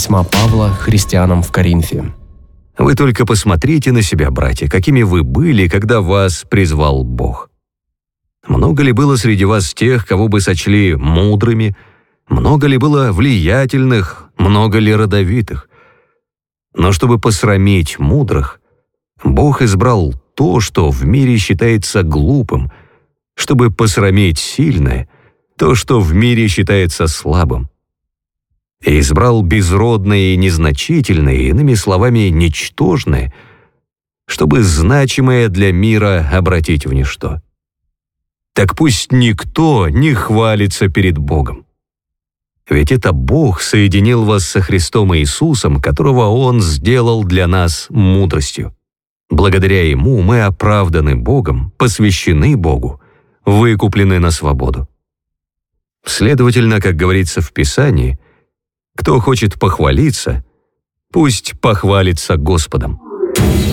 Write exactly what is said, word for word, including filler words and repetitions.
письма Павла христианам в Коринфе. Вы только посмотрите на себя, братья, какими вы были, когда вас призвал Бог. Много ли было среди вас тех, кого бы сочли мудрыми? Много ли было влиятельных? Много ли родовитых? Но чтобы посрамить мудрых, Бог избрал то, что в мире считается глупым, чтобы посрамить сильное, то, что в мире считается слабым. И избрал безродное и незначительное, иными словами, ничтожное, чтобы значимое для мира обратить в ничто. Так пусть никто не хвалится перед Богом. Ведь это Бог соединил вас со Христом Иисусом, которого Он сделал для нас мудростью. Благодаря Ему мы оправданы Богом, посвящены Богу, выкуплены на свободу. Следовательно, как говорится в Писании, кто хочет похвалиться, пусть похвалится Господом.